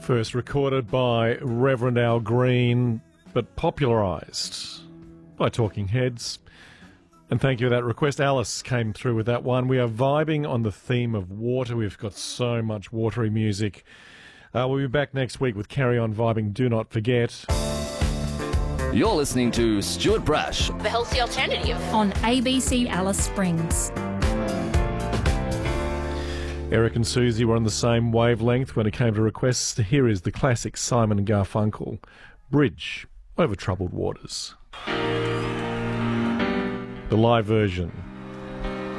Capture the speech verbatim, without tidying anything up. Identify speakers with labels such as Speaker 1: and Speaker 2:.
Speaker 1: First recorded by Reverend Al Green, but popularised by Talking Heads. And thank you for that request. Alice came through with that one. We are vibing on the theme of water. We've got so much watery music. Uh, we'll be back next week with Carry On Vibing. Do not forget.
Speaker 2: You're listening to Stuart Brash,
Speaker 3: The Healthy Alternative,
Speaker 4: on A B C Alice Springs.
Speaker 1: Eric and Susie were on the same wavelength when it came to requests. Here is the classic Simon and Garfunkel, Bridge Over Troubled Waters. The live version.